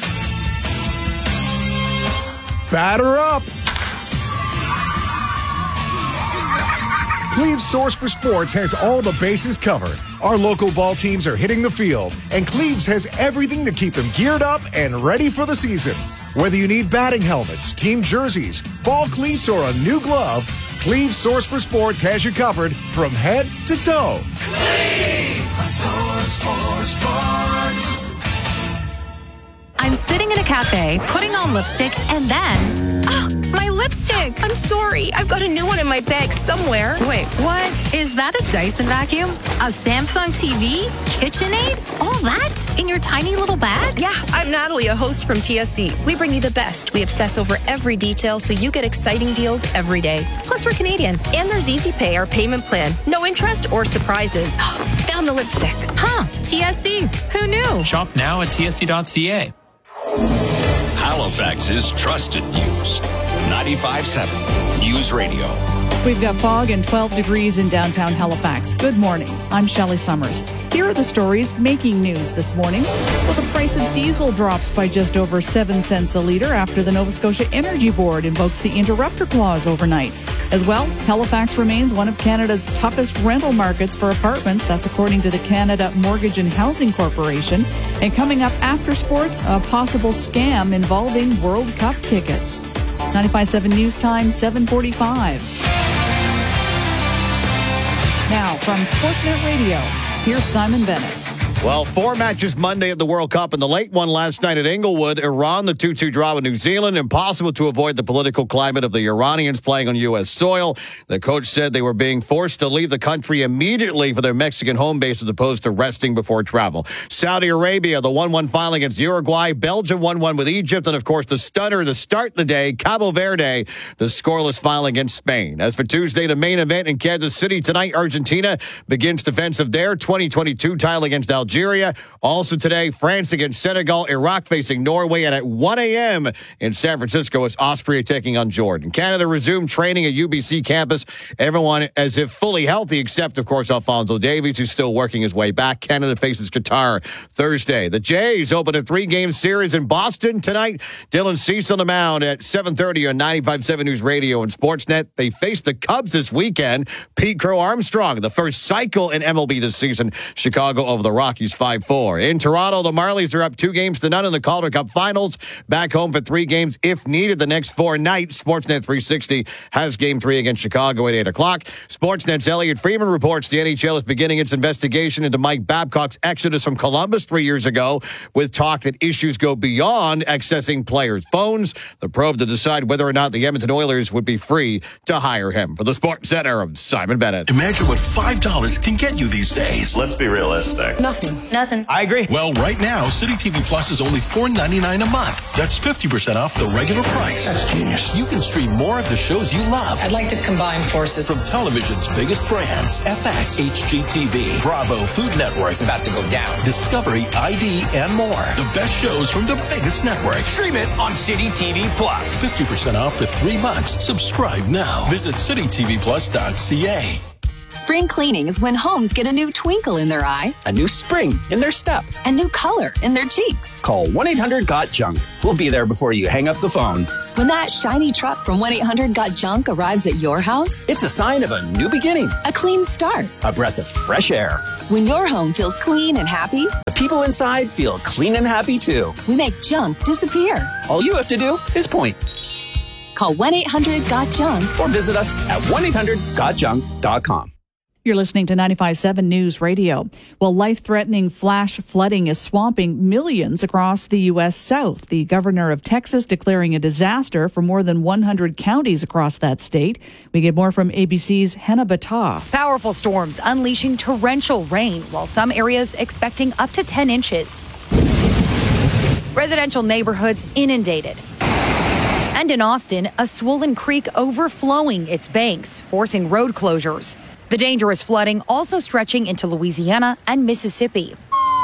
Batter up! Cleve's Source for Sports has all the bases covered. Our local ball teams are hitting the field, and Cleve's has everything to keep them geared up and ready for the season. Whether you need batting helmets, team jerseys, ball cleats, or a new glove, Cleve's Source for Sports has you covered from head to toe. Cleve's Source for Sports. I'm sitting in a cafe, putting on lipstick, and then... Oh, my lipstick! I'm sorry. I've got a new one in my bag somewhere. Wait, what? Is that a Dyson vacuum? A Samsung T V? KitchenAid? All that? In your tiny little bag? Yeah, I'm Natalie, a host from T S C. We bring you the best. We obsess over every detail so you get exciting deals every day. Plus, we're Canadian. And there's Easy Pay, our payment plan. No interest or surprises. Found the lipstick. Huh, T S C. Who knew? Shop now at T S C dot C A. Halifax's trusted news. ninety-five point seven News Radio. We've got fog and twelve degrees in downtown Halifax. Good morning. I'm Shelley Summers. Here are the stories making news this morning. Well, the price of diesel drops by just over seven cents a litre after the Nova Scotia Energy Board invokes the interrupter clause overnight. As well, Halifax remains one of Canada's toughest rental markets for apartments. That's according to the Canada Mortgage and Housing Corporation. And coming up after sports, a possible scam involving World Cup tickets. ninety-five point seven News Time, seven forty-five. Now, from Sportsnet Radio, here's Simon Bennett. Well, four matches Monday at the World Cup and the late one last night at Inglewood. Iran, the two two draw with New Zealand. Impossible to avoid the political climate of the Iranians playing on U S soil. The coach said they were being forced to leave the country immediately for their Mexican home base as opposed to resting before travel. Saudi Arabia, the one one final against Uruguay. Belgium one one with Egypt. And, of course, the stunner to start the day, Cabo Verde, the scoreless final against Spain. As for Tuesday, the main event in Kansas City tonight, Argentina begins defense of their twenty twenty-two title against Algeria. Algeria. Also today, France against Senegal, Iraq facing Norway, and at one a.m. in San Francisco is Austria taking on Jordan. Canada resumed training at U B C campus. Everyone as if fully healthy, except, of course, Alphonso Davies, who's still working his way back. Canada faces Qatar Thursday. The Jays open a three-game series in Boston tonight. Dylan Cease on the mound at seven thirty on ninety-five point seven News Radio and Sportsnet. They face the Cubs this weekend. Pete Crow Armstrong, the first cycle in M L B this season. Chicago over the Rockies five four. In Toronto, the Marlies are up two games to none in the Calder Cup Finals. Back home for three games if needed the next four nights. Sportsnet three sixty has game three against Chicago at eight o'clock. Sportsnet's Elliot Freeman reports the N H L is beginning its investigation into Mike Babcock's exodus from Columbus three years ago, with talk that issues go beyond accessing players' phones. The probe to decide whether or not the Edmonton Oilers would be free to hire him. For the Sports Center, I'm Simon Bennett. Imagine what five dollars can get you these days. Let's be realistic. Nothing. Nothing. I agree. Well, right now, City T V Plus is only four ninety-nine a month. That's fifty percent off the regular price. That's genius. You can stream more of the shows you love. I'd like to combine forces. From television's biggest brands, F X, H G T V, Bravo, Food Network. It's about to go down. Discovery, I D, and more. The best shows from the biggest networks. Stream it on City T V Plus. fifty percent off for three months. Subscribe now. Visit city t v plus dot c a. Spring cleaning is when homes get a new twinkle in their eye, a new spring in their step, a new color in their cheeks. Call one eight hundred got junk. We'll be there before you hang up the phone. When that shiny truck from one eight hundred got junk arrives at your house, it's a sign of a new beginning, a clean start, a breath of fresh air. When your home feels clean and happy, the people inside feel clean and happy too. We make junk disappear. All you have to do is point. Call one eight hundred got junk or visit us at one eight hundred got junk dot com. You're listening to ninety-five point seven News Radio. Well, life-threatening flash flooding is swamping millions across the U S South. The governor of Texas declaring a disaster for more than one hundred counties across that state. We get more from A B C's Hannah Battah. Powerful storms unleashing torrential rain, while some areas expecting up to ten inches. Residential neighborhoods inundated. And in Austin, a swollen creek overflowing its banks, forcing road closures. The dangerous flooding also stretching into Louisiana and Mississippi.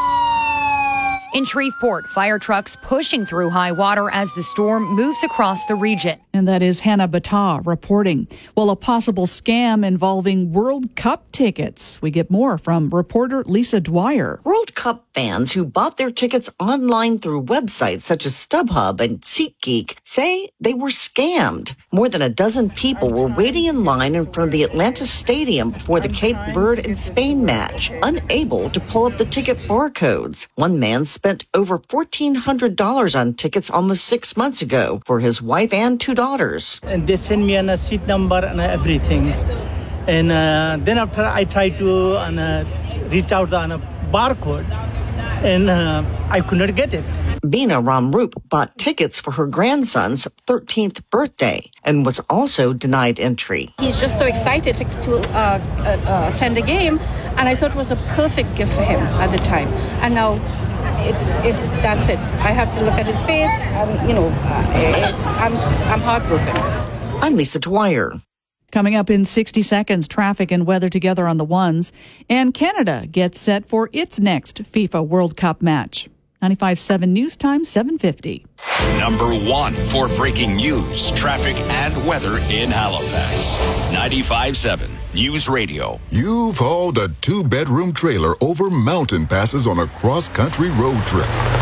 In Shreveport, fire trucks pushing through high water as the storm moves across the region. And that is Hannah Battah reporting. Well, a possible scam involving World Cup tickets. We get more from reporter Lisa Dwyer. World Cup fans who bought their tickets online through websites such as StubHub and SeatGeek say they were scammed. More than a dozen people were waiting in line in front of the Atlanta Stadium before the Cape Verde and Spain match, unable to pull up the ticket barcodes. One man spent over fourteen hundred dollars on tickets almost six months ago for his wife and two daughters. And they send me a seat number and everything. And uh, then after I tried to uh, reach out on a barcode, and uh, I could not get it. Bina Ramroop bought tickets for her grandson's thirteenth birthday and was also denied entry. He's just so excited to, to uh, uh, attend the game, and I thought it was a perfect gift for him at the time. And now it's it's that's it. I have to look at his face, and you know, uh, it's I'm I'm heartbroken. I'm Lisa Dwyer. Coming up in sixty seconds, traffic and weather together on the ones. And Canada gets set for its next FIFA World Cup match. ninety-five point seven News Time, seven fifty. Number one for breaking news, traffic, and weather in Halifax. ninety-five point seven News Radio. You've hauled a two-bedroom trailer over mountain passes on a cross-country road trip.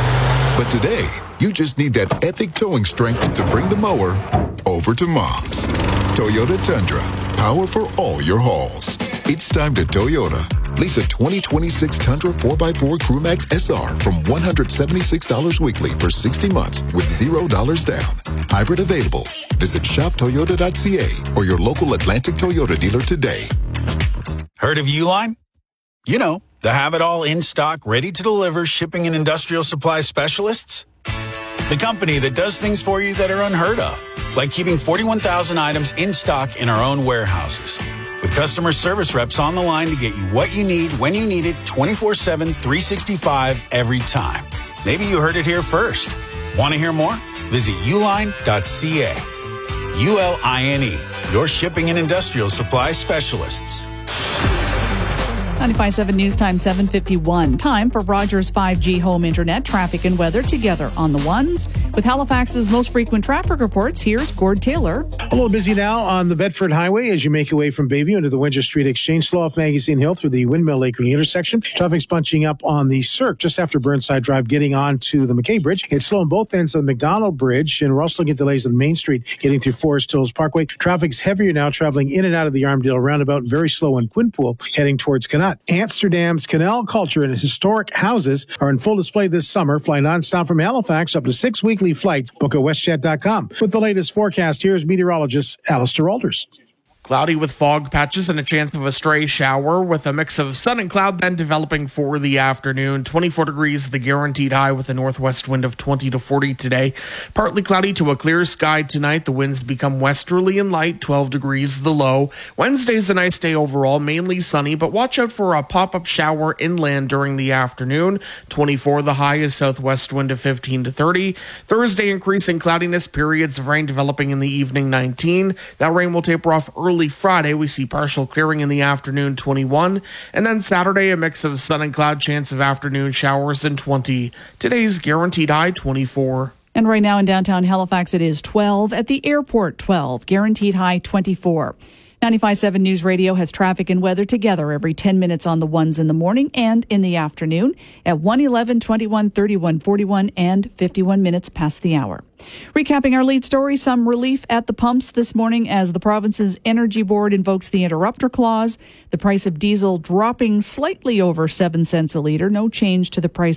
But today, you just need that epic towing strength to bring the mower over to Mom's. Toyota Tundra, power for all your hauls. It's time to Toyota. Lease a twenty twenty-six Tundra four by four Crewmax S R from one hundred seventy-six dollars weekly for sixty months with zero dollars down. Hybrid available. Visit shop toyota dot c a or your local Atlantic Toyota dealer today. Heard of Uline? You know, the have-it-all in-stock, ready-to-deliver shipping and industrial supply specialists. The company that does things for you that are unheard of, like keeping forty-one thousand items in stock in our own warehouses. With customer service reps on the line to get you what you need, when you need it, twenty-four seven, three sixty-five, every time. Maybe you heard it here first. Want to hear more? Visit uline dot c a. U L I N E, your shipping and industrial supply specialists. ninety-five point seven News Time, seven fifty-one. Time for Rogers five G home internet traffic and weather together on the ones. With Halifax's most frequent traffic reports, here's Gord Taylor. A little busy now on the Bedford Highway as you make your way from Bayview into the Windsor Street Exchange, slow off Magazine Hill through the Windmill Lake intersection. Traffic's bunching up on the Cirque just after Burnside Drive, getting on to the McKay Bridge. It's slow on both ends of the McDonald Bridge, and we're also looking at delays on Main Street getting through Forest Hills Parkway. Traffic's heavier now traveling in and out of the Armadale roundabout, very slow in Quinpool heading towards Canut. Amsterdam's canal culture and historic houses are in full display this summer. Fly nonstop from Halifax, up to six weekly flights. Book at westjet dot com. With the latest forecast, here's meteorologist Alistair Alders. Cloudy with fog patches and a chance of a stray shower with a mix of sun and cloud then developing for the afternoon. twenty-four degrees the guaranteed high with a northwest wind of twenty to forty today. Partly cloudy to a clear sky tonight. The winds become westerly and light, twelve degrees the low. Wednesday's a nice day overall, mainly sunny, but watch out for a pop-up shower inland during the afternoon. twenty-four the high, is southwest wind of fifteen to thirty. Thursday increasing cloudiness, periods of rain developing in the evening, nineteen. That rain will taper off early Friday. We see partial clearing in the afternoon, twenty-one. And then Saturday, a mix of sun and cloud, chance of afternoon showers, and twenty. Today's guaranteed high, twenty-four. And right now in downtown Halifax, it is twelve. At the airport, twelve. Guaranteed high, twenty-four. ninety-five point seven News Radio has traffic and weather together every ten minutes on the ones in the morning and in the afternoon at one eleven, twenty-one, thirty-one, forty-one, and fifty-one minutes past the hour. Recapping our lead story, some relief at the pumps this morning as the province's Energy Board invokes the interrupter clause. The price of diesel dropping slightly over seven cents a litre. No change to the price